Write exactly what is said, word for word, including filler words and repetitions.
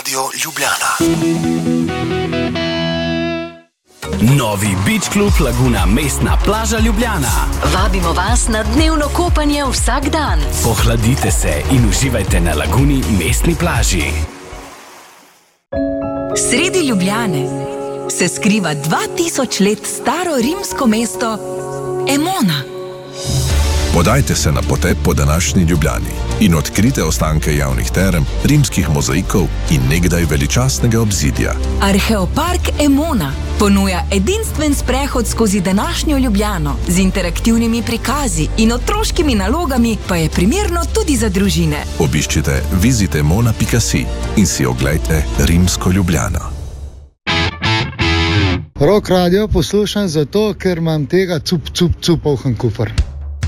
Radio Ljubljana. Novi Beach Club Laguna Mestna plaža Ljubljana. Vabimo vas na dnevno kopanje vsak dan. Pohladite se in uživajte na Laguni Mestni plaži. Sredi Ljubljane se skriva dva tisoč let staro rimsko mesto Emona. Podajte se na potep po današnji Ljubljani in odkrite ostanke javnih terem, rimskih mozaikov in nekdaj veličastnega obzidja. Arheopark Emona ponuja edinstven sprehod skozi današnjo Ljubljano z interaktivnimi prikazi in otroškimi nalogami, pa je primerno tudi za družine. Obiščite visit emona pika si in si oglejte rimsko Ljubljano. Rock radio poslušam zato, ker imam tega cup, cup, cup, ohen kufr.